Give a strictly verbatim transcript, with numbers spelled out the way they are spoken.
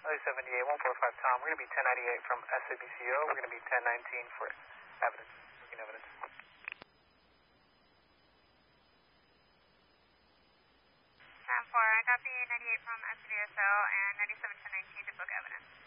seventy-eight, one four five Tom. We're going to be ten ninety-eight from S A B C O. We're going to be ten nineteen for evidence. Looking evidence. ten four, I copy ninety-eight from S A B S O and ninety-seven ten nineteen to book evidence.